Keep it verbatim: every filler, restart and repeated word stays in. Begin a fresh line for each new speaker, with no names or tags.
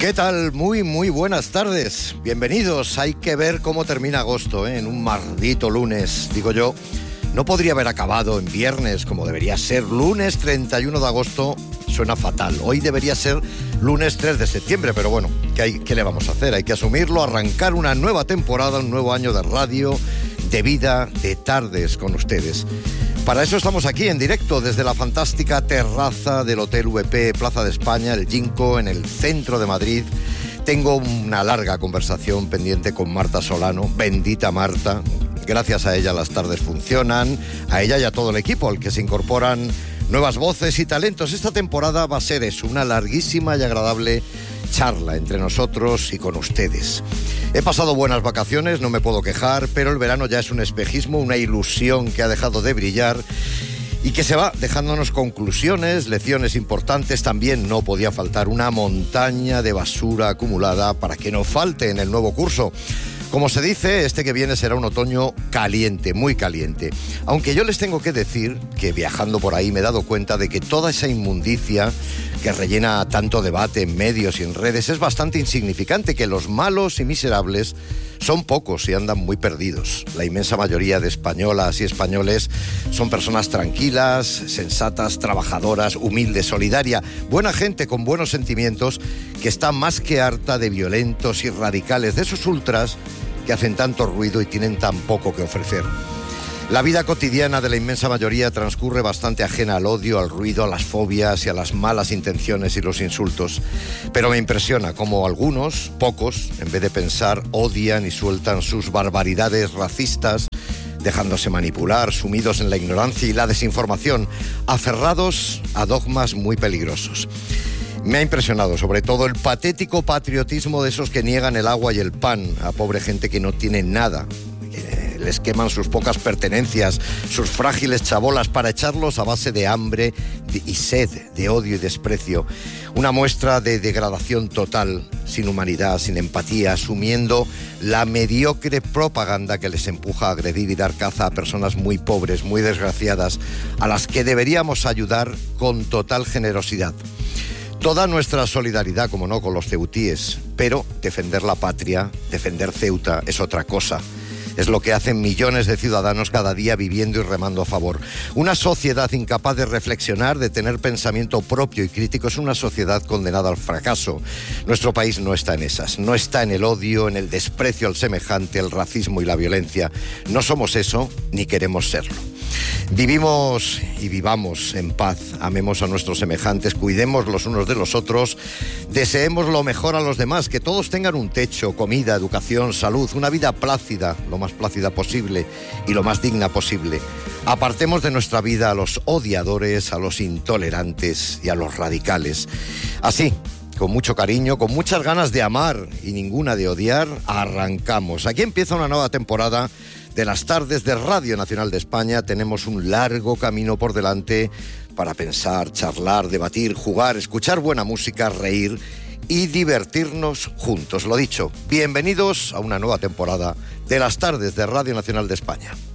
¿Qué tal? Muy, muy buenas tardes. Bienvenidos. Hay que ver cómo termina agosto, ¿eh? En un maldito lunes, digo yo. No podría haber acabado en viernes como debería ser. Lunes treinta y uno de agosto suena fatal. Hoy debería ser lunes tres de septiembre, pero bueno, ¿qué, hay, qué le vamos a hacer? Hay que asumirlo, arrancar una nueva temporada, un nuevo año de radio, de vida, de tardes con ustedes. Para eso estamos aquí en directo desde la fantástica terraza del Hotel V P Plaza de España, el Ginkgo, en el centro de Madrid. Tengo una larga conversación pendiente con Marta Solano, bendita Marta. Gracias a ella las tardes funcionan, a ella y a todo el equipo, al que se incorporan nuevas voces y talentos. Esta temporada va a ser eso, una larguísima y agradable charla entre nosotros y con ustedes. He pasado buenas vacaciones, no me puedo quejar, pero el verano ya es un espejismo, una ilusión que ha dejado de brillar y que se va dejándonos conclusiones, lecciones importantes. También no podía faltar una montaña de basura acumulada para que no falte en el nuevo curso. Como se dice, este que viene será un otoño caliente, muy caliente. Aunque yo les tengo que decir que viajando por ahí me he dado cuenta de que toda esa inmundicia que rellena tanto debate en medios y en redes es bastante insignificante, que los malos y miserables son pocos y andan muy perdidos. La inmensa mayoría de españolas y españoles son personas tranquilas, sensatas, trabajadoras, humildes, solidarias, buena gente con buenos sentimientos, que está más que harta de violentos y radicales, de esos ultras que hacen tanto ruido y tienen tan poco que ofrecer. La vida cotidiana de la inmensa mayoría transcurre bastante ajena al odio, al ruido, a las fobias y a las malas intenciones y los insultos. Pero me impresiona cómo algunos, pocos, en vez de pensar, odian y sueltan sus barbaridades racistas, dejándose manipular, sumidos en la ignorancia y la desinformación, aferrados a dogmas muy peligrosos. Me ha impresionado sobre todo el patético patriotismo de esos que niegan el agua y el pan a pobre gente que no tiene nada. Les queman sus pocas pertenencias, sus frágiles chabolas, para echarlos a base de hambre y sed, de odio y desprecio. Una muestra de degradación total, sin humanidad, sin empatía, asumiendo la mediocre propaganda que les empuja a agredir y dar caza a personas muy pobres, muy desgraciadas, a las que deberíamos ayudar con total generosidad. Toda nuestra solidaridad, como no, con los ceutíes, pero defender la patria, defender Ceuta es otra cosa. Es lo que hacen millones de ciudadanos cada día viviendo y remando a favor. Una sociedad incapaz de reflexionar, de tener pensamiento propio y crítico, es una sociedad condenada al fracaso. Nuestro país no está en esas, no está en el odio, en el desprecio al semejante, el racismo y la violencia. No somos eso, ni queremos serlo. Vivimos y vivamos en paz, amemos a nuestros semejantes, cuidemos los unos de los otros, deseemos lo mejor a los demás, que todos tengan un techo, comida, educación, salud, una vida plácida, lo más plácida posible y lo más digna posible. Apartemos de nuestra vida a los odiadores, a los intolerantes y a los radicales. Así, con mucho cariño, con muchas ganas de amar y ninguna de odiar, arrancamos. Aquí empieza una nueva temporada de las tardes de Radio Nacional de España. Tenemos un largo camino por delante para pensar, charlar, debatir, jugar, escuchar buena música, reír y divertirnos juntos. Lo dicho, bienvenidos a una nueva temporada de las tardes de Radio Nacional de España.